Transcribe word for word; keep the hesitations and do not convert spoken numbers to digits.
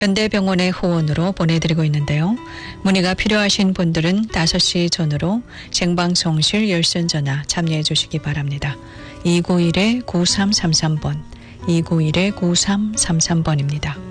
현대병원의 후원으로 보내드리고 있는데요. 문의가 필요하신 분들은 다섯 시 전후로 생방송실 열선전화 참여해 주시기 바랍니다. 이구일 구삼삼삼 번, 이구일 구삼삼삼 번입니다.